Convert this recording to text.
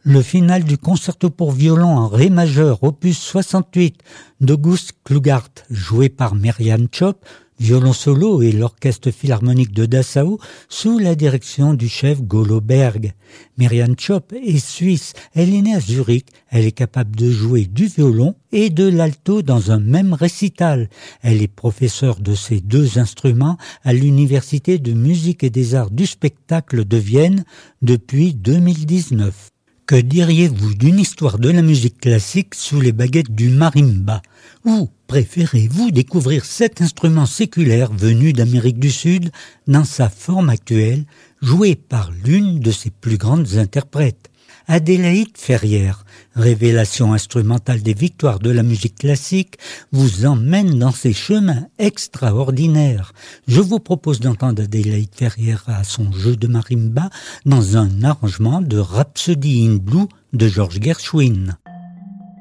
Le final du concerto pour violon en ré majeur, opus 68, d'August Klugart, joué par Merian Chop, violon solo et l'orchestre philharmonique de Dessau, sous la direction du chef Golo Berg. Merian Chop est suisse, elle est née à Zurich, elle est capable de jouer du violon et de l'alto dans un même récital. Elle est professeure de ces deux instruments à l'Université de musique et des arts du spectacle de Vienne depuis 2019. Que diriez-vous d'une histoire de la musique classique sous les baguettes du marimba? Ou préférez-vous découvrir cet instrument séculaire venu d'Amérique du Sud dans sa forme actuelle, joué par l'une de ses plus grandes interprètes? Adélaïde Ferrière, révélation instrumentale des victoires de la musique classique, vous emmène dans ces chemins extraordinaires. Je vous propose d'entendre Adélaïde Ferrière à son jeu de marimba dans un arrangement de Rhapsody in Blue de George Gershwin.